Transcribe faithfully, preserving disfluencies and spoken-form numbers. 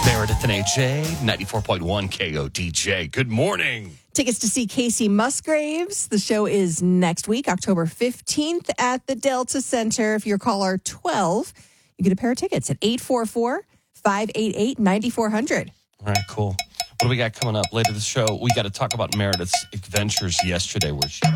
Meredith and A J, ninety-four point one K O D J. Good morning. Tickets to see Casey Musgraves. The show is next week, October fifteenth at the Delta Center. If you're caller twelve, you get a pair of tickets at eight four four, five eight eight, nine four zero zero. All right, cool. What do we got coming up later this show? We got to talk about Meredith's adventures yesterday where she